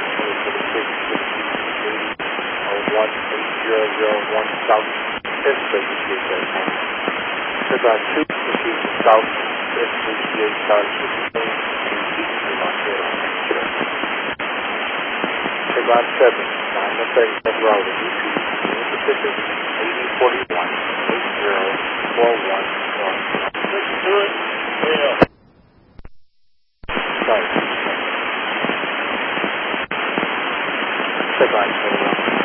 8001 South 5th Street, Trigger 2, proceed to South 5th Street, charge 16, Trigger 7, 937 route, Pacific, 8041, 8041, Let's do it. Yeah. Sorry. Trigger 7.